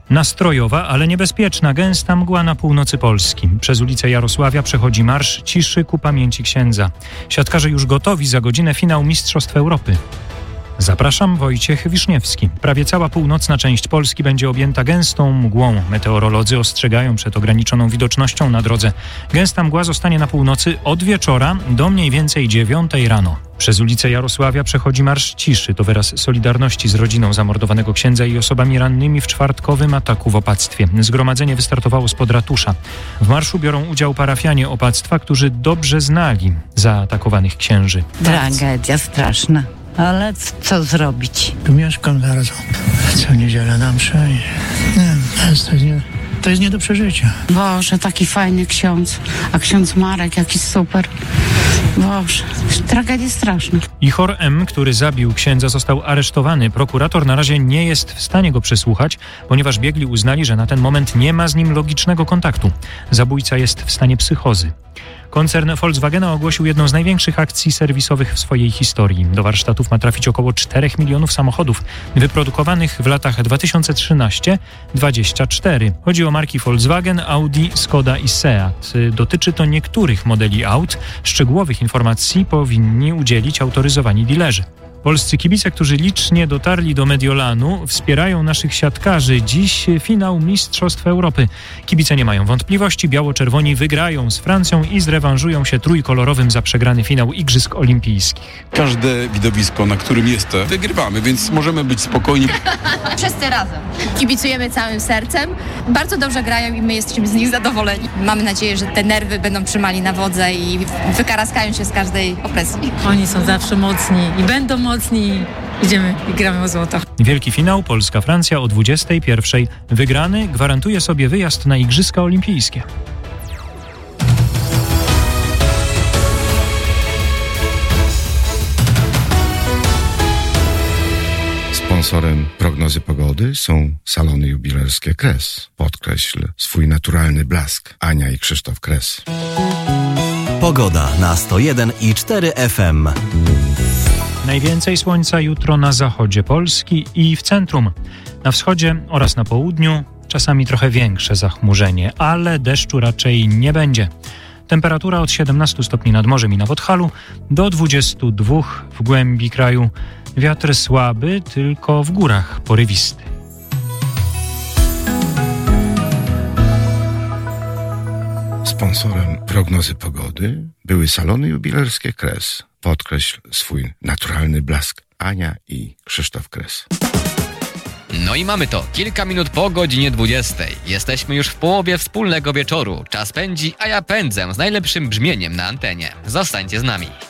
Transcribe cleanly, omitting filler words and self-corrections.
Nastrojowa, ale niebezpieczna, gęsta mgła na północy Polski. Przez ulicę Jarosławia przechodzi marsz ciszy ku pamięci księdza. Siatkarze już gotowi, za godzinę finał Mistrzostw Europy. Zapraszam, Wojciech Wiszniewski. Prawie cała północna część Polski będzie objęta gęstą mgłą. Meteorolodzy ostrzegają przed ograniczoną widocznością na drodze. Gęsta mgła zostanie na północy od wieczora do mniej więcej 9 rano. Przez ulicę Jarosławia przechodzi marsz ciszy. To wyraz solidarności z rodziną zamordowanego księdza i osobami rannymi w czwartkowym ataku w opactwie. Zgromadzenie wystartowało spod ratusza. W marszu biorą udział parafianie opactwa, którzy dobrze znali zaatakowanych księży. Tragedia straszna. Ale co zrobić? Tu mieszkam bardzo. Co niedzielę na mszę. To jest nie do przeżycia. Boże, taki fajny ksiądz. A ksiądz Marek, jaki super. Boże, tragedia straszna. Ichor M., który zabił księdza, został aresztowany. Prokurator na razie nie jest w stanie go przesłuchać, ponieważ biegli uznali, że na ten moment nie ma z nim logicznego kontaktu. Zabójca jest w stanie psychozy. Koncern Volkswagena ogłosił jedną z największych akcji serwisowych w swojej historii. Do warsztatów ma trafić około 4 milionów samochodów wyprodukowanych w latach 2013-2024. Chodzi o marki Volkswagen, Audi, Skoda i Seat. Dotyczy to niektórych modeli aut. Szczegółowych informacji powinni udzielić autoryzowani dilerzy. Polscy kibice, którzy licznie dotarli do Mediolanu, wspierają naszych siatkarzy. Dziś finał Mistrzostw Europy. Kibice nie mają wątpliwości. Biało-czerwoni wygrają z Francją i zrewanżują się trójkolorowym za przegrany finał Igrzysk Olimpijskich. Każde widowisko, na którym jestem, wygrywamy, więc możemy być spokojni. Wszyscy razem. Kibicujemy całym sercem. Bardzo dobrze grają i my jesteśmy z nich zadowoleni. Mamy nadzieję, że te nerwy będą trzymali na wodze i wykaraskają się z każdej opresji. Oni są zawsze mocni i będą mocni. Idziemy i gramy o złoto. Wielki finał Polska-Francja o 21:00. Wygrany gwarantuje sobie wyjazd na Igrzyska Olimpijskie. Sponsorem prognozy pogody są salony jubilerskie Kres. Podkreśl swój naturalny blask. Ania i Krzysztof Kres. Pogoda na 101,4 FM. Najwięcej słońca jutro na zachodzie Polski i w centrum. Na wschodzie oraz na południu czasami trochę większe zachmurzenie, ale deszczu raczej nie będzie. Temperatura od 17 stopni nad morzem i na Podhalu do 22 w głębi kraju. Wiatr słaby, tylko w górach porywisty. Sponsorem prognozy pogody były salony jubilerskie Kres. Podkreśl swój naturalny blask. Ania i Krzysztof Kres. No i mamy to. Kilka minut po godzinie 20:00. Jesteśmy już w połowie wspólnego wieczoru. Czas pędzi, a ja pędzę z najlepszym brzmieniem na antenie. Zostańcie z nami.